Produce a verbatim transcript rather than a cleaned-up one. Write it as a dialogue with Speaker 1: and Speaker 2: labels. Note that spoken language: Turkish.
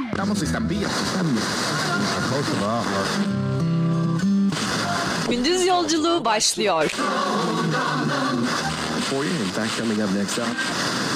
Speaker 1: Estamos están bien.
Speaker 2: Gündüz yolculuğu başlıyor.
Speaker 1: For you, in fact, coming up next up.